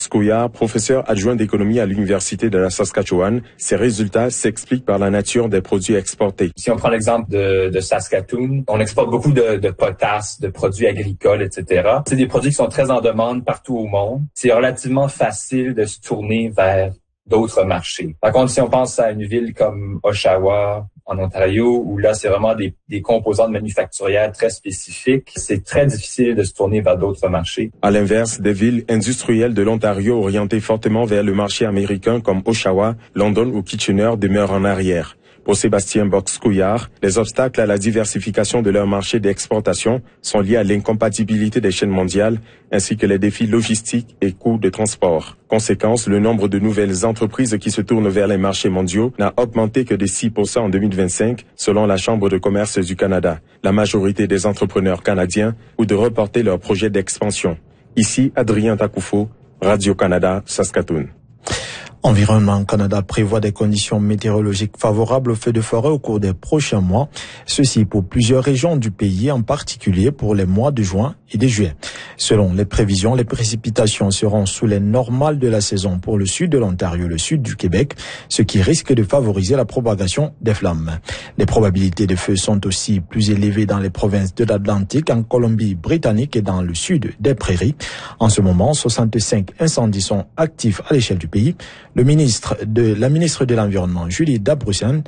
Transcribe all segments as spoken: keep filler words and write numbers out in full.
Couillard, professeur adjoint d'économie à l'Université de la Saskatchewan, ces résultats s'expliquent par la nature des produits exportés. Si on prend l'exemple de, de Saskatoon, on exporte beaucoup de, de potasse, de produits agricoles, et cetera. C'est des produits qui sont très en demande partout au monde. C'est relativement facile de se tourner vers d'autres marchés. Par contre, si on pense à une ville comme Oshawa, en Ontario, où là, c'est vraiment des, des composantes manufacturières très spécifiques, c'est très difficile de se tourner vers d'autres marchés. À l'inverse, des villes industrielles de l'Ontario orientées fortement vers le marché américain comme Oshawa, London ou Kitchener demeurent en arrière. Pour Sébastien Box-Couillard, les obstacles à la diversification de leur marché d'exportation sont liés à l'incompatibilité des chaînes mondiales ainsi que les défis logistiques et coûts de transport. Conséquence, le nombre de nouvelles entreprises qui se tournent vers les marchés mondiaux n'a augmenté que de six pour cent en deux mille vingt-cinq, selon la Chambre de commerce du Canada. La majorité des entrepreneurs canadiens ou de reporter leurs projets d'expansion. Ici, Adrien Takoufo, Radio-Canada, Saskatoon. Environnement Canada prévoit des conditions météorologiques favorables aux feux de forêt au cours des prochains mois. Ceci pour plusieurs régions du pays, en particulier pour les mois de juin et de juillet. Selon les prévisions, les précipitations seront sous les normales de la saison pour le sud de l'Ontario, le sud du Québec, ce qui risque de favoriser la propagation des flammes. Les probabilités de feux sont aussi plus élevées dans les provinces de l'Atlantique, en Colombie-Britannique et dans le sud des Prairies. En ce moment, soixante-cinq incendies sont actifs à l'échelle du pays. Le ministre de, la ministre de l'Environnement, Julie Dabroussan,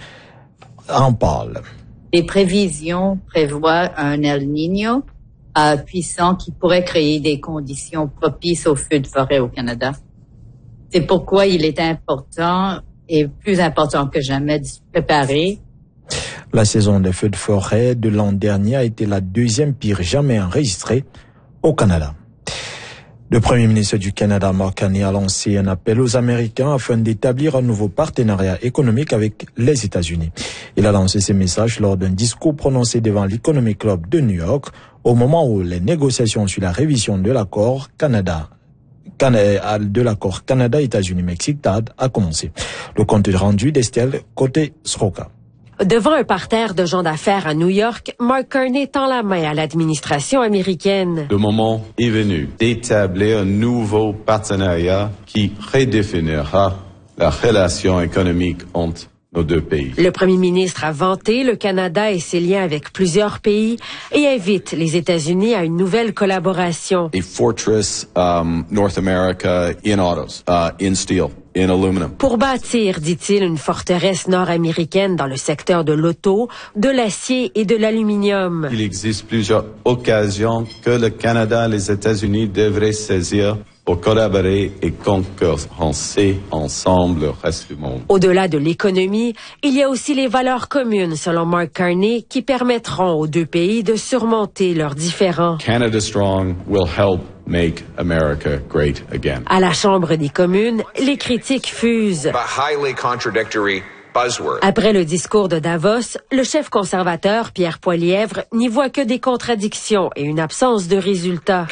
en parle. Les prévisions prévoient un El Niño euh, puissant qui pourrait créer des conditions propices aux feux de forêt au Canada. C'est pourquoi il est important et plus important que jamais de se préparer. La saison des feux de forêt de l'an dernier a été la deuxième pire jamais enregistrée au Canada. Le Premier ministre du Canada, Mark Carney, a lancé un appel aux Américains afin d'établir un nouveau partenariat économique avec les États-Unis. Il a lancé ce message lors d'un discours prononcé devant l'Economic Club de New York au moment où les négociations sur la révision de l'accord Canada de l'accord Canada-États-Unis-Mexique T A D a commencé. Le compte rendu d'Estelle Côté-Sroka. Devant un parterre de gens d'affaires à New York, Mark Carney tend la main à l'administration américaine. Le moment est venu d'établir un nouveau partenariat qui redéfinira la relation économique entre nos deux pays. Le premier ministre a vanté le Canada et ses liens avec plusieurs pays et invite les États-Unis à une nouvelle collaboration. A fortress um, North America in autos, uh, in steel. In aluminum. Pour bâtir, dit-il, une forteresse nord-américaine dans le secteur de l'auto, de l'acier et de l'aluminium. Il existe plusieurs occasions que le Canada et les États-Unis devraient saisir pour collaborer et concurrencer ensemble le reste du monde. Au-delà de l'économie, il y a aussi les valeurs communes, selon Mark Carney, qui permettront aux deux pays de surmonter leurs différends. Canada Strong will help make America great again. À la Chambre des communes, les critiques fusent. Après le discours de Davos, le chef conservateur, Pierre Poilievre, n'y voit que des contradictions et une absence de résultats.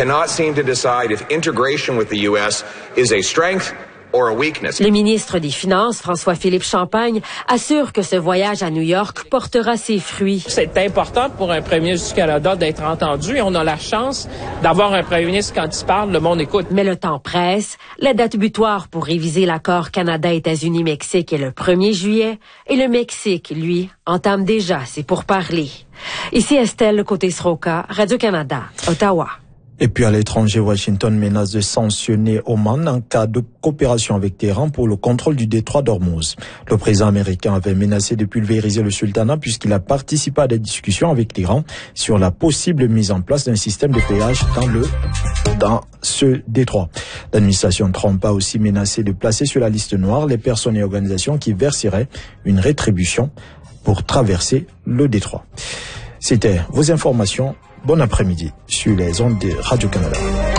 Le ministre des Finances, François-Philippe Champagne, assure que ce voyage à New York portera ses fruits. C'est important pour un premier ministre du Canada d'être entendu et on a la chance d'avoir un premier ministre quand il parle, le monde écoute. Mais le temps presse. La date butoir pour réviser l'accord Canada-États-Unis-Mexique est le premier juillet et le Mexique, lui, entame déjà ses pourparlers. Ici Estelle Côté-Sroka, Radio-Canada, Ottawa. Et puis à l'étranger, Washington menace de sanctionner Oman en cas de coopération avec Téhéran pour le contrôle du détroit d'Ormuz. Le président américain avait menacé de pulvériser le sultanat puisqu'il a participé à des discussions avec l'Iran sur la possible mise en place d'un système de péage dans le dans ce détroit. L'administration Trump a aussi menacé de placer sur la liste noire les personnes et organisations qui verseraient une rétribution pour traverser le détroit. C'était vos informations. Bon après-midi sur les ondes de Radio-Canada.